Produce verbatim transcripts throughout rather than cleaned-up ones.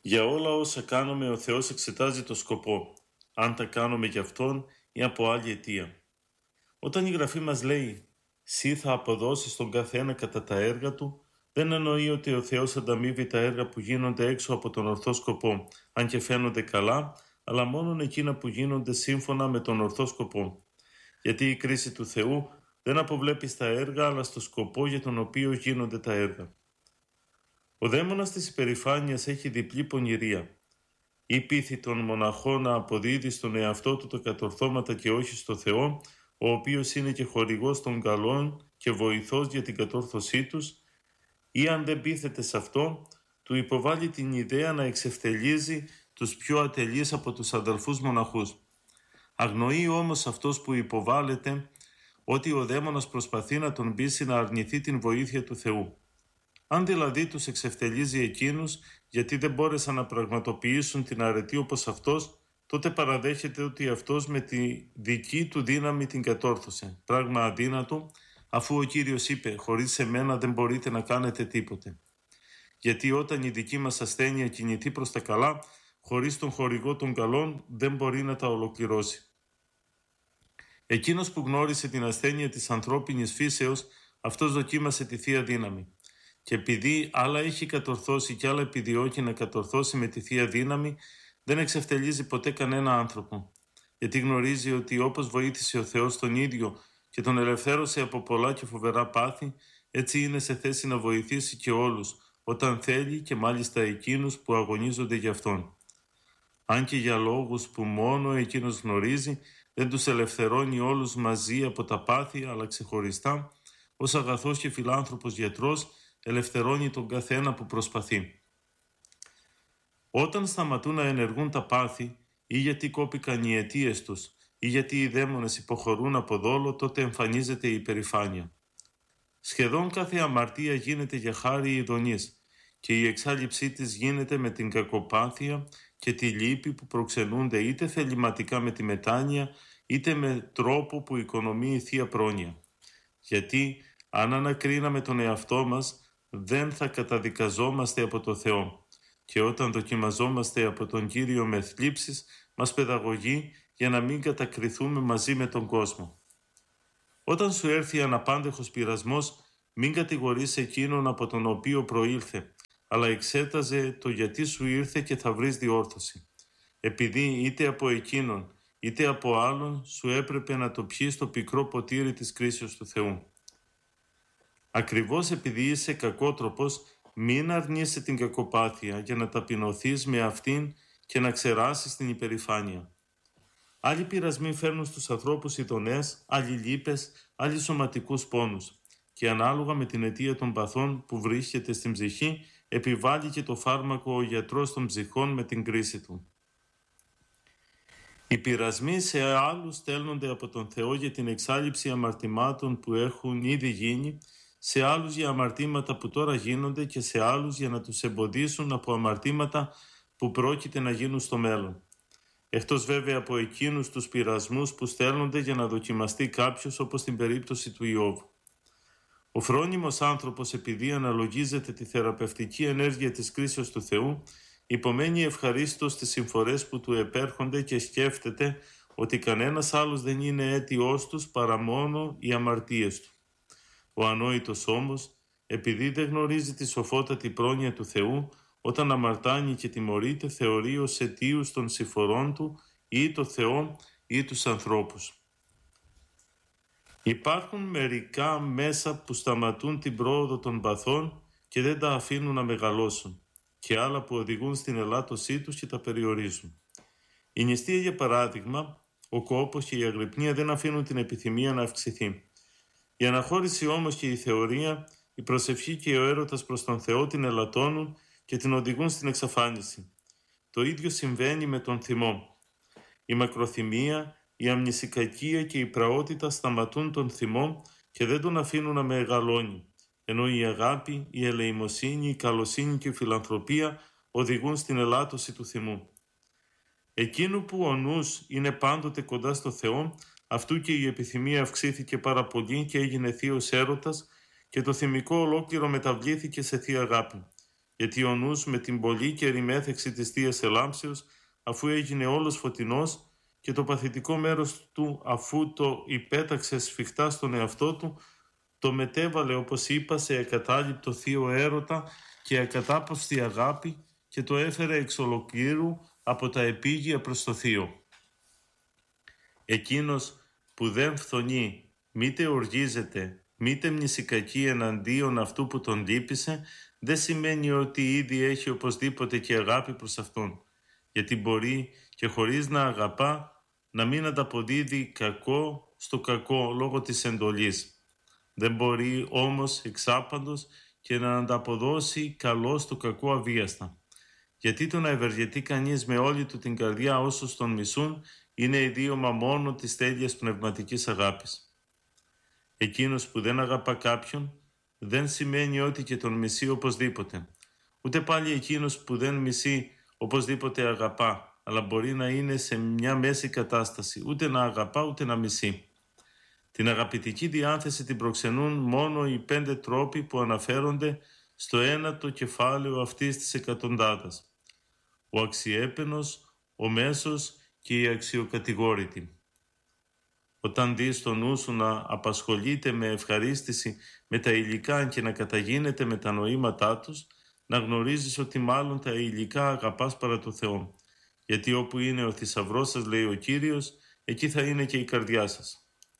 Για όλα όσα κάνουμε ο Θεός εξετάζει το σκοπό, αν τα κάνουμε για Αυτόν ή από άλλη αιτία. Όταν η Γραφή μας λέει «Συ θα αποδώσεις τον καθένα κατά τα έργα του», δεν εννοεί ότι ο Θεός ανταμείβει τα έργα που γίνονται έξω από τον ορθό σκοπό, αν και φαίνονται καλά, αλλά μόνο εκείνα που γίνονται σύμφωνα με τον ορθό σκοπό. Γιατί η κρίση του Θεού δεν αποβλέπει στα έργα, αλλά στο σκοπό για τον οποίο γίνονται τα έργα. Ο δαίμονας της υπερηφάνειας έχει διπλή πονηρία. Η πείθη των μοναχών να αποδίδει στον εαυτό του τα κατορθώματα και όχι στο Θεό, ο οποίος είναι και χορηγός των καλών και βοηθός για την κατόρθωσή τους, ή αν δεν πείθεται σε αυτό, του υποβάλλει την ιδέα να εξευτελίζει τους πιο ατελείς από τους αδελφούς μοναχούς. Αγνοεί όμως αυτός που υποβάλλεται ότι ο δαίμονας προσπαθεί να τον πείσει να αρνηθεί την βοήθεια του Θεού. Αν δηλαδή τους εξευτελίζει εκείνους γιατί δεν μπόρεσαν να πραγματοποιήσουν την αρετή όπως αυτός, τότε παραδέχεται ότι αυτός με τη δική του δύναμη την κατόρθωσε. Πράγμα αδύνατο, αφού ο Κύριος είπε «Χωρίς εμένα δεν μπορείτε να κάνετε τίποτε». Γιατί όταν η δική μας ασθένεια κινηθεί προς τα καλά, χωρίς τον χορηγό των καλών δεν μπορεί να τα ολοκληρώσει. Εκείνος που γνώρισε την ασθένεια της ανθρώπινης φύσεως, αυτός δοκίμασε τη Θεία Δύναμη. Και επειδή άλλα έχει κατορθώσει και άλλα επιδιώκει να κατορθώσει με τη Θεία Δύναμη, δεν εξευτελίζει ποτέ κανένα άνθρωπο. Γιατί γνωρίζει ότι όπως βοήθησε ο Θεός τον ίδιο και τον ελευθέρωσε από πολλά και φοβερά πάθη, έτσι είναι σε θέση να βοηθήσει και όλους, όταν θέλει και μάλιστα εκείνους που αγωνίζονται για Αυτόν. Αν και για λόγους που μόνο εκείνος γνωρίζει, δεν τους ελευθερώνει όλους μαζί από τα πάθη, αλλά ξεχωριστά, ως αγαθός και φιλάνθρωπος γιατρός, ελευθερώνει τον καθένα που προσπαθεί. Όταν σταματούν να ενεργούν τα πάθη, ή γιατί κόπηκαν οι αιτίες τους, ή γιατί οι δαίμονες υποχωρούν από δόλο, τότε εμφανίζεται η υπερηφάνεια. Σχεδόν κάθε αμαρτία γίνεται για χάρη ειδονής και η εξάλληψή της γίνεται με την κακοπάθεια και τη λύπη που προξενούνται είτε θεληματικά με τη μετάνοια, είτε με τρόπο που οικονομεί η Θεία Πρόνοια. Γιατί αν ανακρίναμε τον εαυτό μας, δεν θα καταδικαζόμαστε από το Θεό. Και όταν δοκιμαζόμαστε από τον Κύριο με θλίψεις, μας παιδαγωγεί για να μην κατακριθούμε μαζί με τον κόσμο. Όταν σου έρθει αναπάντεχος πειρασμός, μην κατηγορείς εκείνον από τον οποίο προήλθε, αλλά εξέταζε το γιατί σου ήρθε και θα βρεις διόρθωση. Επειδή είτε από εκείνον είτε από άλλον σου έπρεπε να το πιείς το πικρό ποτήρι της κρίσεως του Θεού. Ακριβώς επειδή είσαι κακότροπος, μην αρνείσαι την κακοπάθεια για να ταπεινωθείς με αυτήν και να ξεράσεις την υπερηφάνεια. Άλλοι πειρασμοί φέρνουν στους ανθρώπους ειδονές, άλλοι λύπες, άλλοι σωματικούς πόνους και ανάλογα με την αιτία των παθών που βρίσκεται στην ψυχή, επιβάλλει και το φάρμακο ο γιατρός των ψυχών με την κρίση του. Οι πειρασμοί σε άλλους στέλνονται από τον Θεό για την εξάλειψη αμαρτημάτων που έχουν ήδη γίνει, σε άλλους για αμαρτήματα που τώρα γίνονται και σε άλλους για να τους εμποδίσουν από αμαρτήματα που πρόκειται να γίνουν στο μέλλον. Εκτός βέβαια από εκείνους τους πειρασμούς που στέλνονται για να δοκιμαστεί κάποιος, όπως στην περίπτωση του Ιώβ. Ο φρόνιμος άνθρωπος, επειδή αναλογίζεται τη θεραπευτική ενέργεια της κρίσεως του Θεού, υπομένει ευχαρίστως τις συμφορές που του επέρχονται και σκέφτεται ότι κανένας άλλος δεν είναι αίτιός τους παρά μόνο οι αμαρτίες του. Ο ανόητος όμως, επειδή δεν γνωρίζει τη σοφότατη πρόνοια του Θεού, όταν αμαρτάνει και τιμωρείται, θεωρεί ως αιτίους των συμφορών του ή το Θεό ή τους ανθρώπους. Υπάρχουν μερικά μέσα που σταματούν την πρόοδο των παθών και δεν τα αφήνουν να μεγαλώσουν, και άλλα που οδηγούν στην ελάττωσή τους και τα περιορίζουν. Η νηστεία, για παράδειγμα, ο κόπος και η αγρυπνία δεν αφήνουν την επιθυμία να αυξηθεί. Η αναχώρηση όμως και η θεωρία, η προσευχή και ο έρωτας προς τον Θεό την ελαττώνουν και την οδηγούν στην εξαφάνιση. Το ίδιο συμβαίνει με τον θυμό. Η μακροθυμία, η αμνησικακία και η πραότητα σταματούν τον θυμό και δεν τον αφήνουν να μεγαλώνει, ενώ η αγάπη, η ελεημοσύνη, η καλοσύνη και η φιλανθρωπία οδηγούν στην ελάττωση του θυμού. Εκείνου που ο νους είναι πάντοτε κοντά στο Θεό, αυτού και η επιθυμία αυξήθηκε πάρα πολύ και έγινε θείος έρωτας και το θυμικό ολόκληρο μεταβλήθηκε σε θεία αγάπη. γιατί ο νους με την πολύ καιρή μέθεξη της Θείας Ελάμψεως, αφού έγινε όλος φωτεινός, και το παθητικό μέρος του, αφού το υπέταξε σφιχτά στον εαυτό του, το μετέβαλε, όπως είπα, σε ακατάληπτο θείο έρωτα και ακατάπαυστη αγάπη και το έφερε εξ ολοκλήρου από τα επίγεια προς το θείο. Εκείνος που δεν φθονεί, μήτε οργίζεται, μήτε μνησικακεί εναντίον αυτού που τον λύπησε, δεν σημαίνει ότι ήδη έχει οπωσδήποτε και αγάπη προς αυτόν, γιατί μπορεί και χωρίς να αγαπά να μην ανταποδίδει κακό στο κακό λόγω της εντολής. Δεν μπορεί όμως εξάπαντος και να ανταποδώσει καλό στο κακό αβίαστα. Γιατί το να ευεργετεί κανείς με όλη του την καρδιά όσους τον μισούν είναι ιδίωμα μόνο της τέλειας πνευματικής αγάπης. Εκείνος που δεν αγαπά κάποιον δεν σημαίνει ότι και τον μισεί οπωσδήποτε. Ούτε πάλι εκείνος που δεν μισεί οπωσδήποτε αγαπά, αλλά μπορεί να είναι σε μια μέση κατάσταση, ούτε να αγαπά ούτε να μισεί. Την αγαπητική διάθεση την προξενούν μόνο οι πέντε τρόποι που αναφέρονται στο ένατο κεφάλαιο αυτής της εκατοντάδας. Ο αξιέπαινος, ο μέσος και η αξιοκατηγόρητη. Όταν δεις το νου σου να απασχολείται με ευχαρίστηση με τα υλικά και να καταγίνεται με τα νοήματά τους, να γνωρίζεις ότι μάλλον τα υλικά αγαπάς παρά το Θεό. Γιατί όπου είναι ο θησαυρός σας, λέει ο Κύριος, εκεί θα είναι και η καρδιά σας.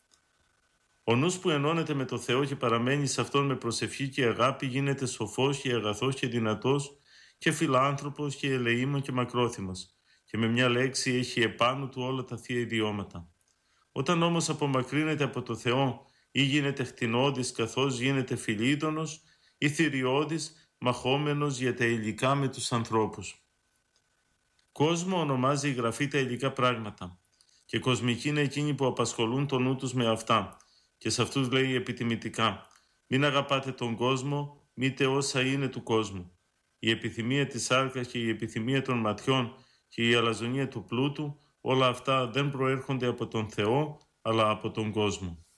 Ο νους που ενώνεται με το Θεό και παραμένει σε Αυτόν με προσευχή και αγάπη γίνεται σοφός και αγαθός και δυνατός και φιλάνθρωπος και ελεήμων και μακρόθυμος και με μια λέξη έχει επάνω του όλα τα θεία ιδιώματα. Όταν όμως απομακρύνεται από το Θεό ή γίνεται χτινώδης καθώς γίνεται φιλίδωνος ή θηριώδης μαχόμενος για τα υλικά με τους ανθρώπους. Κόσμο ονομάζει η Γραφή τα υλικά πράγματα και κοσμικοί είναι εκείνοι που απασχολούν το νου τους με αυτά. Και σε αυτούς λέει επιτιμητικά, μην αγαπάτε τον κόσμο, μήτε όσα είναι του κόσμου. Η επιθυμία της σάρκας και η επιθυμία των ματιών και η αλαζονία του πλούτου, όλα αυτά δεν προέρχονται από τον Θεό, αλλά από τον κόσμο.